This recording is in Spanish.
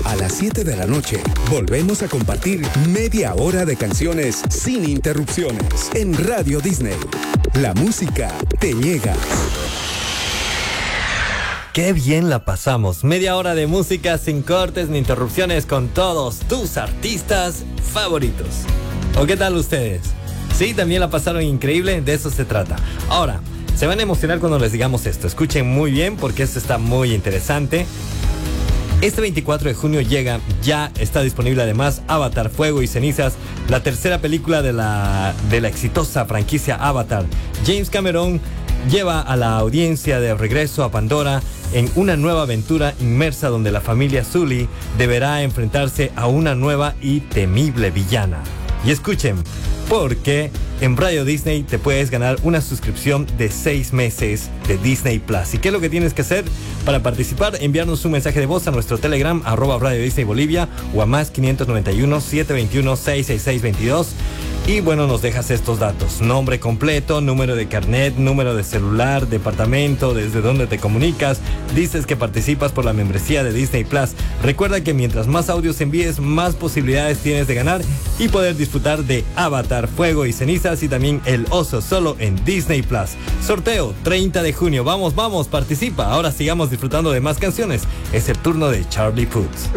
A las 7 de la noche, volvemos a compartir media hora de canciones sin interrupciones en Radio Disney. La música te llega. Qué bien la pasamos. Media hora de música sin cortes ni interrupciones con todos tus artistas favoritos. ¿O qué tal ustedes? Sí, también la pasaron increíble, de eso se trata. Ahora, se van a emocionar cuando les digamos esto. Escuchen muy bien porque esto está muy interesante. Este 24 de junio ya está disponible además Avatar, Fuego y Cenizas, la tercera película de la exitosa franquicia Avatar. James Cameron lleva a la audiencia de regreso a Pandora en una nueva aventura inmersa donde la familia Sully deberá enfrentarse a una nueva y temible villana. Y escuchen, porque en Radio Disney te puedes ganar una suscripción de 6 meses de Disney Plus. ¿Y qué es lo que tienes que hacer para participar? Enviarnos un mensaje de voz a nuestro Telegram, @Radio Disney Bolivia, o a más 591 721 66622. Y bueno, nos dejas estos datos: nombre completo, número de carnet, número de celular, departamento, desde donde te comunicas. Dices que participas por la membresía de Disney Plus. Recuerda que mientras más audios envíes, más posibilidades tienes de ganar y poder disfrutar de Avatar, Fuego y Cenizas, y también El Oso, solo en Disney Plus. Sorteo 30 de junio. Vamos, participa. Ahora sigamos disfrutando de más canciones. Es el turno de Charlie Puth.